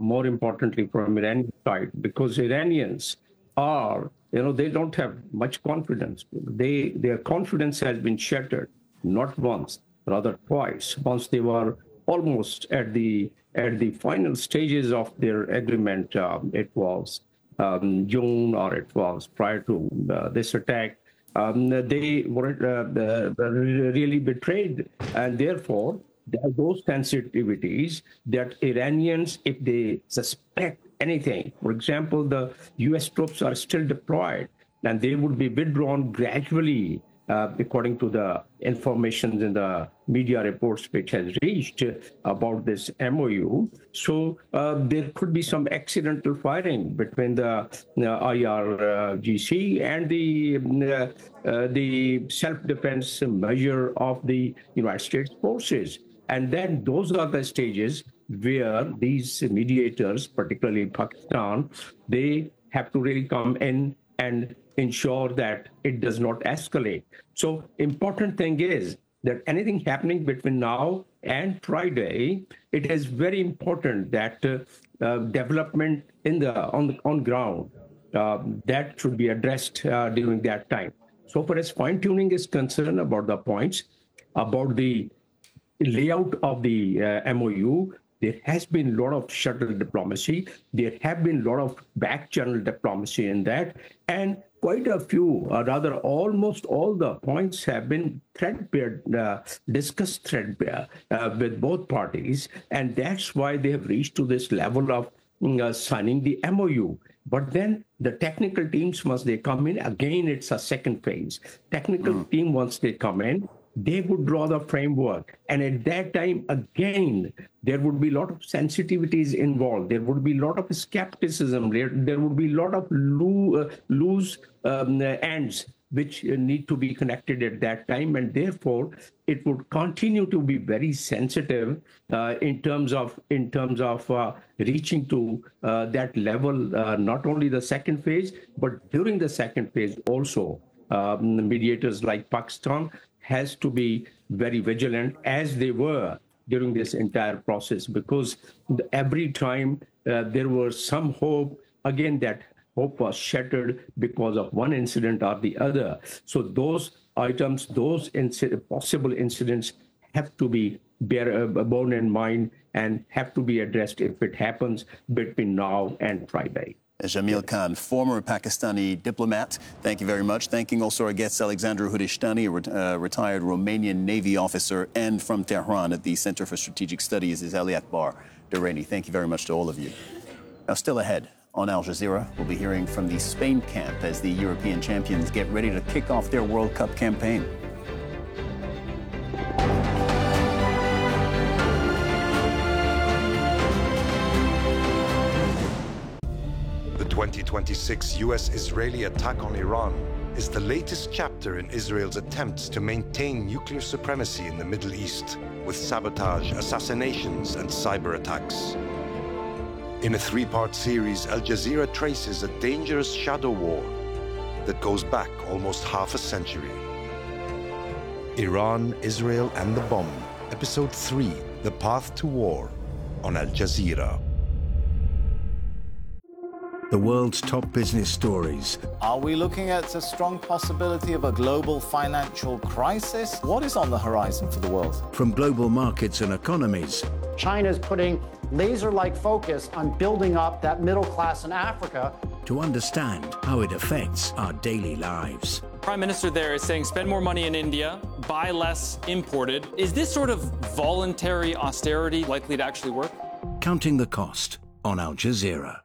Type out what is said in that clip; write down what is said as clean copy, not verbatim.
more importantly from Iranian side, because Iranians are, they don't have much confidence. Their confidence has been shattered, not once, rather twice. Once they were almost at the final stages of their agreement. It was June, or it was prior to this attack. They were really betrayed, and therefore there are those sensitivities that Iranians, if they suspect anything, for example, the U.S. troops are still deployed, and they would be withdrawn gradually, according to the information in the media reports which has reached about this MOU. So there could be some accidental firing between the IRGC and the self-defense measure of the United States forces. And then those are the stages where these mediators, particularly Pakistan, they have to really come in and ensure that it does not escalate. So important thing is that anything happening between now and Friday, it is very important that development on ground that should be addressed during that time. So far as fine-tuning is concerned about the points, about the layout of the MOU, there has been a lot of shuttle diplomacy. There have been a lot of back-channel diplomacy in that. And quite a few, or rather almost all the points have been threadbare, discussed threadbare with both parties. And that's why they have reached to this level of signing the MOU. But then the technical teams, once they come in, again, it's a second phase. Technical team, once they come in, they would draw the framework. And at that time, again, there would be a lot of sensitivities involved. There would be a lot of skepticism. There would be a lot of loose ends which need to be connected at that time. And therefore, it would continue to be very sensitive in terms of reaching to that level, not only the second phase, but during the second phase also. Mediators like Pakistan has to be very vigilant, as they were during this entire process, because every time there was some hope, again, that hope was shattered because of one incident or the other. So those items, those possible incidents have to be borne in mind and have to be addressed if it happens between now and Friday. Jamil Khan, former Pakistani diplomat, thank you very much. Thanking also our guests, Alexandru Hudishtani, a retired Romanian Navy officer, and from Tehran at the Center for Strategic Studies is Ali Akbar Durrani. Thank you very much to all of you. Now, still ahead on Al Jazeera, we'll be hearing from the Spain camp as the European champions get ready to kick off their World Cup campaign. The 2026 US-Israeli attack on Iran is the latest chapter in Israel's attempts to maintain nuclear supremacy in the Middle East with sabotage, assassinations, and cyber attacks. In a three-part series, Al Jazeera traces a dangerous shadow war that goes back almost half a century. Iran, Israel, and the Bomb, Episode 3, The Path to War, on Al Jazeera. The world's top business stories. Are we looking at a strong possibility of a global financial crisis? What is on the horizon for the world? From global markets and economies. China's putting laser-like focus on building up that middle class in Africa. To understand how it affects our daily lives. Prime Minister there is saying spend more money in India, buy less imported. Is this sort of voluntary austerity likely to actually work? Counting the Cost on Al Jazeera.